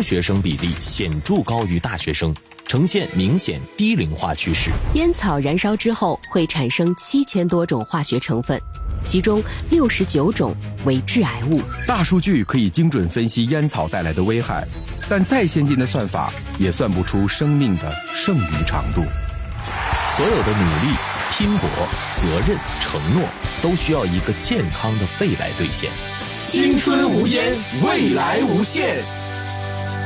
学生比例显著高于大学生，呈现明显低龄化趋势。 烟草燃烧之后会产生7000多种化学成分，其中69种为致癌物。 大数据可以精准分析烟草带来的危害，但再先进的算法也算不出生命的剩余长度。 所有的努力、拼搏、责任、承诺，都需要一个健康的肺来兑现。 青春无烟，未来无限。